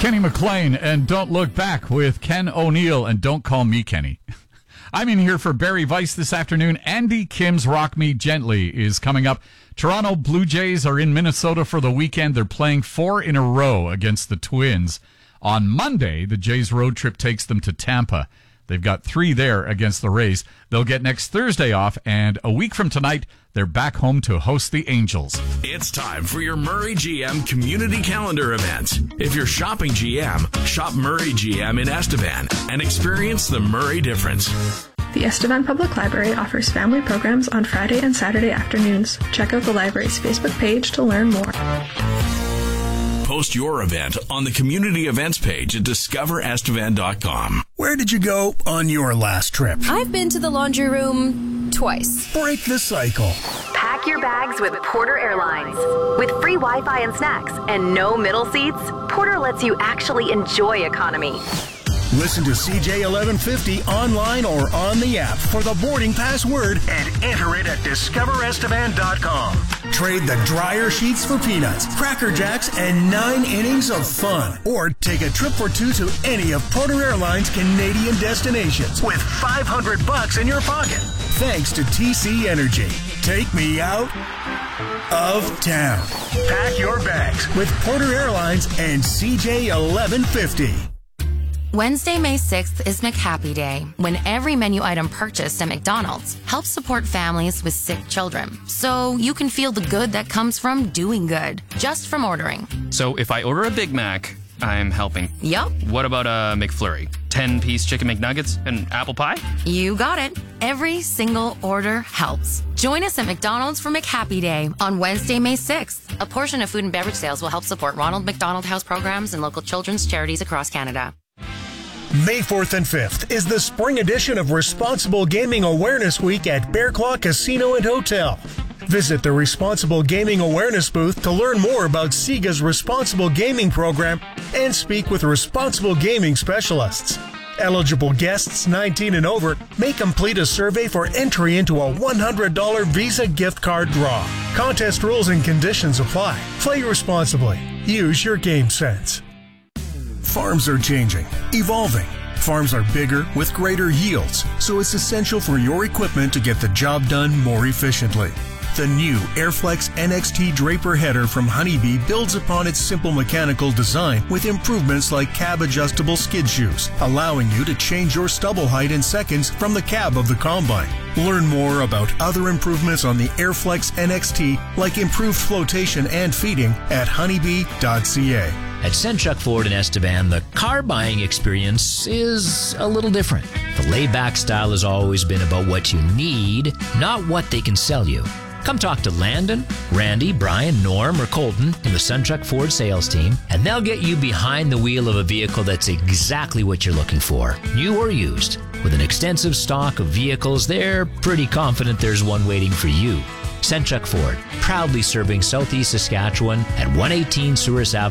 Kenny McLean and Don't Look Back with Ken O'Neill and Don't Call Me Kenny. I'm in here for Barry Weiss this afternoon. Andy Kim's Rock Me Gently is coming up. Toronto Blue Jays are in Minnesota for the weekend. They're playing 4 in a row against the Twins. On Monday, the Jays road trip takes them to Tampa. They've got 3 there against the Rays. They'll get next Thursday off, and a week from tonight, they're back home to host the Angels. It's time for your Murray GM Community Calendar event. If you're shopping GM, shop Murray GM in Estevan and experience the Murray difference. The Estevan Public Library offers family programs on Friday and Saturday afternoons. Check out the library's Facebook page to learn more. Post your event on the community events page at discoverestevan.com. Where did you go on your last trip? I've been to the laundry room twice. Break the cycle. Pack your bags with Porter Airlines. With free Wi-Fi and snacks and no middle seats, Porter lets you actually enjoy economy. Listen to CJ 1150 online or on the app for the boarding pass word and enter it at discoverestevan.com. Trade the dryer sheets for peanuts, Cracker Jacks, and 9 innings of fun. Or take a trip for 2 to any of Porter Airlines' Canadian destinations with $500 in your pocket. Thanks to TC Energy. Take me out of town. Pack your bags with Porter Airlines and CJ 1150. Wednesday, May 6th is McHappy Day, when every menu item purchased at McDonald's helps support families with sick children. So you can feel the good that comes from doing good, just from ordering. So if I order a Big Mac, I'm helping. Yup. What about a McFlurry? 10-piece chicken McNuggets and apple pie? You got it. Every single order helps. Join us at McDonald's for McHappy Day on Wednesday, May 6th. A portion of food and beverage sales will help support Ronald McDonald House programs and local children's charities across Canada. May 4th and 5th is the spring edition of Responsible Gaming Awareness Week at Bear Claw Casino and Hotel. Visit the Responsible Gaming Awareness booth to learn more about SIGA's Responsible Gaming program and speak with responsible gaming specialists. Eligible guests 19 and over may complete a survey for entry into a $100 Visa gift card draw. Contest rules and conditions apply. Play responsibly. Use your game sense. Farms are changing, evolving. Farms are bigger with greater yields, so it's essential for your equipment to get the job done more efficiently. The new Airflex NXT Draper header from Honeybee builds upon its simple mechanical design with improvements like cab-adjustable skid shoes, allowing you to change your stubble height in seconds from the cab of the combine. Learn more about other improvements on the Airflex NXT, like improved flotation and feeding, at honeybee.ca. At Senchuk Ford in Estevan, the car buying experience is a little different. The laid-back style has always been about what you need, not what they can sell you. Come talk to Landon, Randy, Brian, Norm, or Colton in the Senchuk Ford sales team, and they'll get you behind the wheel of a vehicle that's exactly what you're looking for, new or used. With an extensive stock of vehicles, they're pretty confident there's one waiting for you. Senchuk Ford, proudly serving Southeast Saskatchewan at 118 Souris Avenue.